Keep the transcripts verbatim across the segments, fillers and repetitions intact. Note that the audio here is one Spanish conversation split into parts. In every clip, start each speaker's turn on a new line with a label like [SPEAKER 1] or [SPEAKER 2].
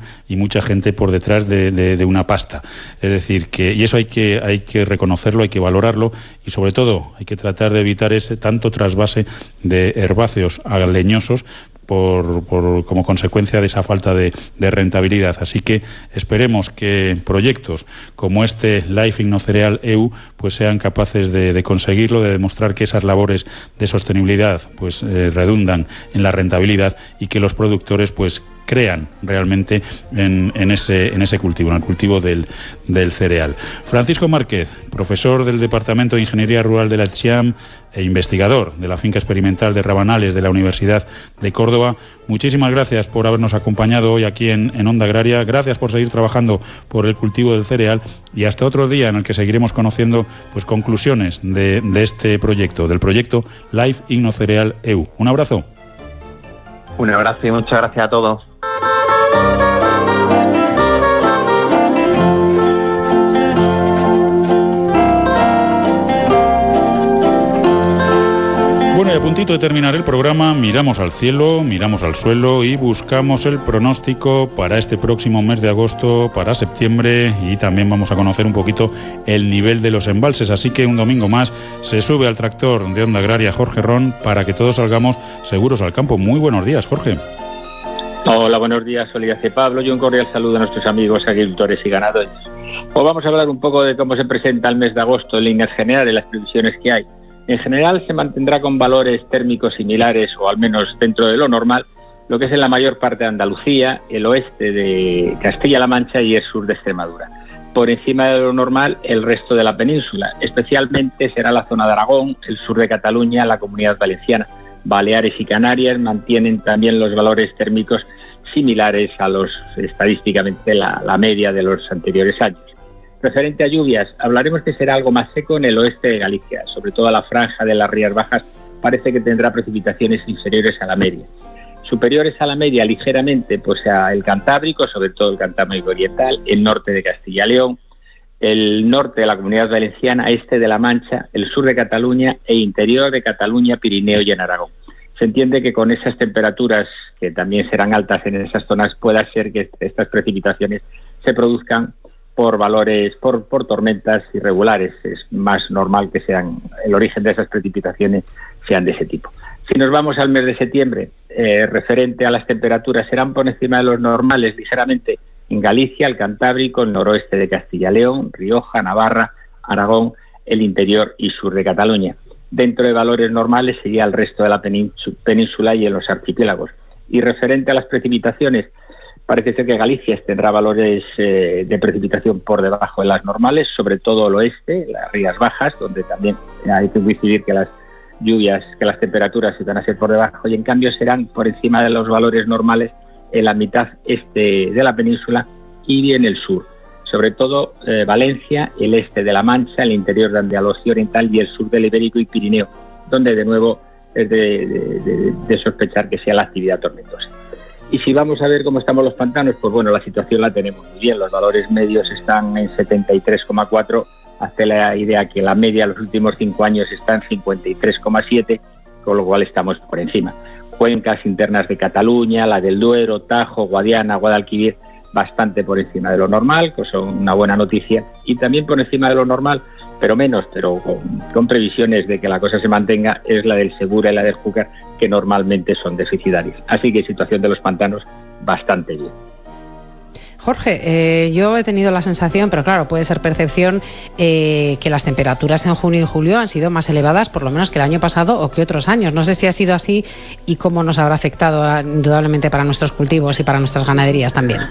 [SPEAKER 1] y mucha gente por detrás de, de, de una pasta. Es decir, que y eso hay que, hay que reconocerlo, hay que valorarlo y sobre todo hay que tratar de evitar ese tanto trasvase de herbáceos a leñosos Por, por, como consecuencia de esa falta de, de rentabilidad. Así que esperemos que proyectos como este Life Ignocereal E U pues sean capaces de, de conseguirlo, de demostrar que esas labores de sostenibilidad pues eh, redundan en la rentabilidad y que los productores pues crean realmente en, en, ese, en ese cultivo, en el cultivo del, del cereal. Francisco Márquez, profesor del Departamento de Ingeniería Rural de la TSIAM e investigador de la finca experimental de Rabanales de la Universidad de Córdoba, muchísimas gracias por habernos acompañado hoy aquí en, en Onda Agraria, gracias por seguir trabajando por el cultivo del cereal y hasta otro día en el que seguiremos conociendo pues conclusiones de, de este proyecto, del proyecto Life Ignocereal E U. Un abrazo.
[SPEAKER 2] Un abrazo y muchas gracias a todos.
[SPEAKER 1] Bueno, y a puntito de terminar el programa, miramos al cielo, miramos al suelo y buscamos el pronóstico para este próximo mes de agosto, para septiembre, y también vamos a conocer un poquito el nivel de los embalses. Así que un domingo más se sube al tractor de Onda Agraria Jorge Ron para que todos salgamos seguros al campo. Muy buenos días, Jorge.
[SPEAKER 3] Hola, buenos días, Olivace Pablo, y un cordial saludo a nuestros amigos agricultores y ganaderos. Hoy vamos a hablar un poco de cómo se presenta el mes de agosto en líneas generales, las previsiones que hay. En general se mantendrá con valores térmicos similares o al menos dentro de lo normal, lo que es en la mayor parte de Andalucía, el oeste de Castilla-La Mancha y el sur de Extremadura. Por encima de lo normal el resto de la península, especialmente será la zona de Aragón, el sur de Cataluña, la Comunidad Valenciana. Baleares y Canarias mantienen también los valores térmicos similares a los estadísticamente la, la media de los anteriores años. Referente a lluvias, hablaremos que será algo más seco en el oeste de Galicia, sobre todo la franja de las Rías Bajas parece que tendrá precipitaciones inferiores a la media. Superiores a la media ligeramente, pues a el Cantábrico, sobre todo el Cantábrico Oriental, el norte de Castilla y León, el norte de la Comunidad Valenciana, este de La Mancha, el sur de Cataluña e interior de Cataluña, Pirineo y en Aragón. Se entiende que con esas temperaturas, que también serán altas en esas zonas, pueda ser que estas precipitaciones se produzcan por valores, por, por tormentas irregulares. Es más normal que sean, el origen de esas precipitaciones sean de ese tipo. Si nos vamos al mes de septiembre, eh, referente a las temperaturas, serán por encima de los normales ligeramente en Galicia, el Cantábrico, el noroeste de Castilla y León, Rioja, Navarra, Aragón, el interior y sur de Cataluña. Dentro de valores normales sería el resto de la península y en los archipiélagos. Y referente a las precipitaciones, parece ser que Galicia tendrá valores eh, de precipitación por debajo de las normales, sobre todo el oeste, las Rías Bajas, donde también hay que coincidir que las lluvias, que las temperaturas van a ser por debajo, y en cambio serán por encima de los valores normales en la mitad este de la península y en el sur, sobre todo eh, Valencia, el este de La Mancha, el interior de Andalucía Oriental y el sur del Ibérico y Pirineo, donde de nuevo es de, de, de, de sospechar que sea la actividad tormentosa. Y si vamos a ver cómo estamos los pantanos, pues bueno, la situación la tenemos muy bien. Los valores medios están en setenta y tres coma cuatro, hazte la idea que la media los últimos cinco años está en cincuenta y tres coma siete, con lo cual estamos por encima. Cuencas internas de Cataluña, la del Duero, Tajo, Guadiana, Guadalquivir, bastante por encima de lo normal, que son una buena noticia, y también por encima de lo normal, pero menos, pero con, con previsiones de que la cosa se mantenga, es la del Segura y la del Júcar, que normalmente son deficitarias. Así que situación de los pantanos bastante bien.
[SPEAKER 4] Jorge, eh, yo he tenido la sensación, pero claro, puede ser percepción, eh, que las temperaturas en junio y julio han sido más elevadas, por lo menos que el año pasado o que otros años. No sé si ha sido así y cómo nos habrá afectado a, indudablemente para nuestros cultivos y para nuestras ganaderías también.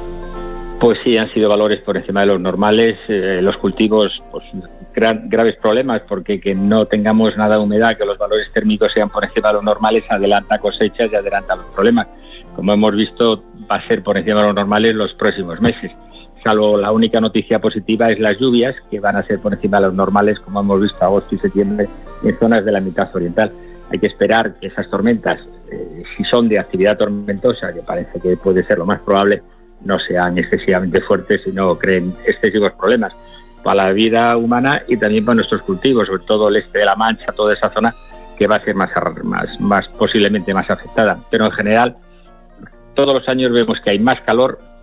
[SPEAKER 3] Pues sí, han sido valores por encima de los normales. Eh, los cultivos, pues gra- graves problemas, porque que no tengamos nada de humedad, que los valores térmicos sean por encima de los normales, adelanta cosechas y adelanta los problemas. Como hemos visto, va a ser por encima de los normales los próximos meses. Salvo la única noticia positiva es las lluvias, que van a ser por encima de los normales, como hemos visto agosto y septiembre en zonas de la mitad oriental. Hay que esperar que esas tormentas, eh, si son de actividad tormentosa, que parece que puede ser lo más probable, no sean excesivamente fuertes y no creen excesivos problemas para la vida humana y también para nuestros cultivos, sobre todo el este de La Mancha, toda esa zona que va a ser más, más, más posiblemente más afectada. Pero en general, todos los años vemos que hay más calor,